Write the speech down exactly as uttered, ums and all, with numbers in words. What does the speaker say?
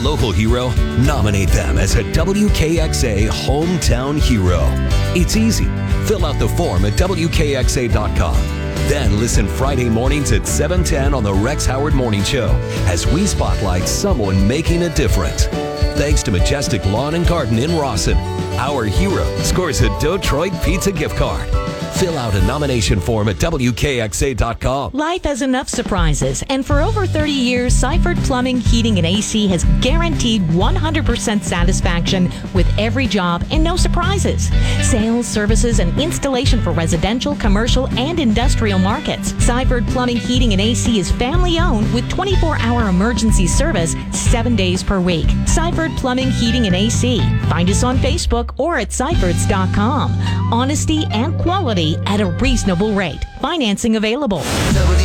local hero? Nominate them as a W K X A Hometown Hero. It's easy. Fill out the form at W K X A dot com. Then listen Friday mornings at seven ten on the Rex Howard Morning Show as we spotlight someone making a difference. Thanks to Majestic Lawn and Garden in Rawson, our hero scores a Detroit Pizza gift card. Fill out a nomination form at W K X A dot com. Life has enough surprises, and for over thirty years, Seifert Plumbing, Heating, and A C has guaranteed one hundred percent satisfaction with every job and no surprises. Sales, services, and installation for residential, commercial, and industrial markets. Seifert Plumbing, Heating, and A C is family-owned with twenty-four hour emergency service seven days per week. Seifert Plumbing, Heating, and A C. Find us on Facebook or at seiferts dot com. Honesty and quality at a reasonable rate. Financing available.